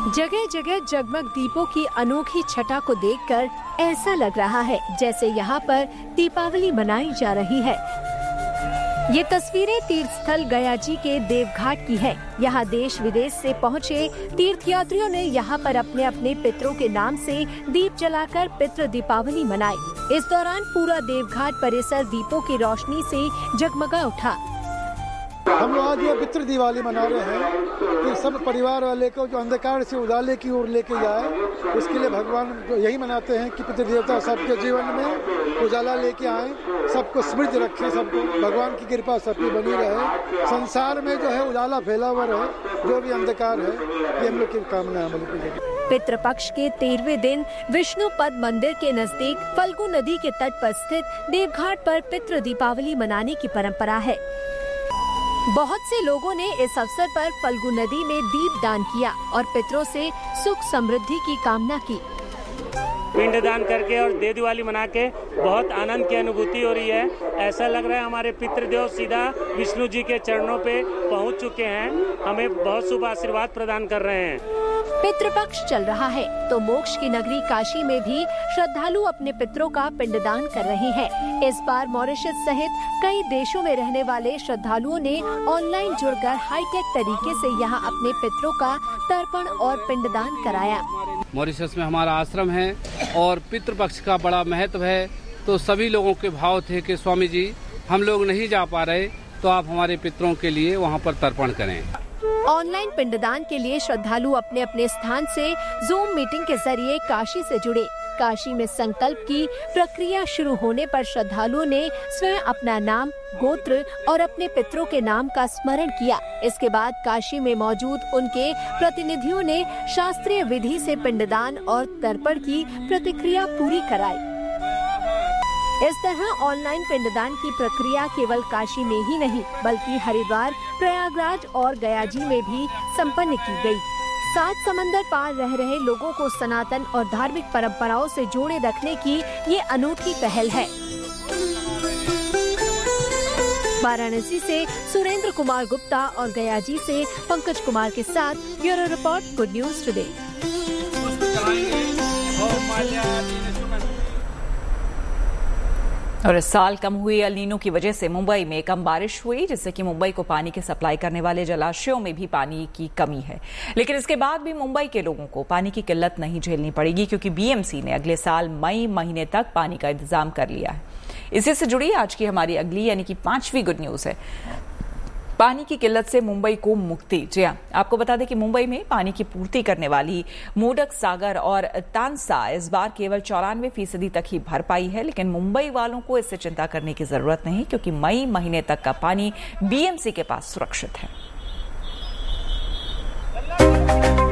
जगह जगह जगमग दीपों की अनोखी छटा को देखकर ऐसा लग रहा है जैसे यहाँ पर दीपावली मनाई जा रही है। ये तस्वीरें तीर्थ स्थल गया जी के देवघाट की है। यहाँ देश विदेश से पहुँचे तीर्थयात्रियों ने यहाँ पर अपने अपने पितरों के नाम से दीप जलाकर पितृ दीपावली मनाई। इस दौरान पूरा देवघाट परिसर दीपों की रोशनी से जगमगा उठा। हम लोग आज ये पितृ दिवाली मना रहे हैं कि सब परिवार वाले को जो अंधकार से उजाले की ओर लेके जाए, उसके लिए भगवान जो यही मनाते हैं कि पितृ देवता सबके जीवन में उजाला लेके आए, सबको समृद्ध रखें, सबको भगवान की कृपा सब पे बनी रहे। संसार में जो है उजाला फैला हुआ रहे, जो भी अंधकार है, ये हम लोग की कामना है। पितृपक्ष के 13वें दिन विष्णु पद मंदिर के नजदीक फल्गु नदी के तट पर स्थित देवघाट पर पितृ दीपावली मनाने की परंपरा है। बहुत से लोगों ने इस अवसर पर फल्गु नदी में दीप दान किया और पितरों से सुख समृद्धि की कामना की। पिंड दान करके और देव दिवाली मना के बहुत आनंद की अनुभूति हो रही है। ऐसा लग रहा है हमारे पितृदेव सीधा विष्णु जी के चरणों पे पहुंच चुके हैं, हमें बहुत शुभ आशीर्वाद प्रदान कर रहे हैं। पितृपक्ष चल रहा है तो मोक्ष की नगरी काशी में भी श्रद्धालु अपने पितरों का पिंडदान कर रहे हैं। इस बार मॉरिशस सहित कई देशों में रहने वाले श्रद्धालुओं ने ऑनलाइन जुड़कर हाईटेक तरीके से यहाँ अपने पितरों का तर्पण और पिंडदान कराया। मॉरिशस में हमारा आश्रम है और पितृपक्ष का बड़ा महत्व है, तो सभी लोगों के भाव थे कि स्वामी जी हम लोग नहीं जा पा रहे तो आप हमारे पितरों के लिए वहाँ पर तर्पण करें। ऑनलाइन पिंडदान के लिए श्रद्धालु अपने अपने स्थान से जूम मीटिंग के जरिए काशी से जुड़े। काशी में संकल्प की प्रक्रिया शुरू होने पर श्रद्धालुओं ने स्वयं अपना नाम, गोत्र और अपने पितरों के नाम का स्मरण किया। इसके बाद काशी में मौजूद उनके प्रतिनिधियों ने शास्त्रीय विधि से पिंडदान और तर्पण की प्रतिक्रिया पूरी कराई। इस तरह ऑनलाइन पिंडदान की प्रक्रिया केवल काशी में ही नहीं बल्कि हरिद्वार, प्रयागराज और गया जी में भी संपन्न की गई। 7 समंदर पार रह रहे लोगों को सनातन और धार्मिक परंपराओं से जोड़े रखने की ये अनूठी पहल है। वाराणसी से सुरेंद्र कुमार गुप्ता और गया जी से पंकज कुमार के साथ bureau report, good news today. और इस साल कम हुई एल नीनो की वजह से मुंबई में कम बारिश हुई, जिससे कि मुंबई को पानी की सप्लाई करने वाले जलाशयों में भी पानी की कमी है। लेकिन इसके बाद भी मुंबई के लोगों को पानी की किल्लत नहीं झेलनी पड़ेगी, क्योंकि बीएमसी ने अगले साल मई महीने तक पानी का इंतजाम कर लिया है। इसी से जुड़ी आज की हमारी अगली यानी कि 5वीं गुड न्यूज है, पानी की किल्लत से मुंबई को मुक्ति। जी हां, आपको बता दें कि मुंबई में पानी की पूर्ति करने वाली मोडक, सागर और तानसा इस बार केवल 94% तक ही भर पाई है। लेकिन मुंबई वालों को इससे चिंता करने की जरूरत नहीं, क्योंकि मई महीने तक का पानी बीएमसी के पास सुरक्षित है।